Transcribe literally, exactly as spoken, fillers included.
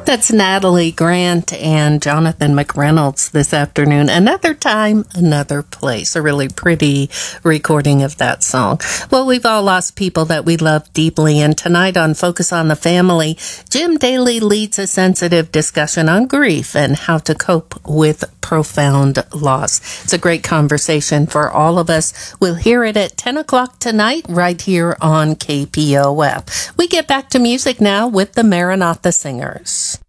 That's Natalie Grant and Jonathan McReynolds this afternoon. Another time, another place. A really pretty recording of that song. Well, we've all lost people that we love deeply, and tonight on Focus on the Family, Jim Daly leads a sensitive discussion on grief and how to cope with profound loss. It's a great conversation for all of us. We'll hear it at ten o'clock tonight right here on K P O F. We get back to music now with the Maranatha Singers.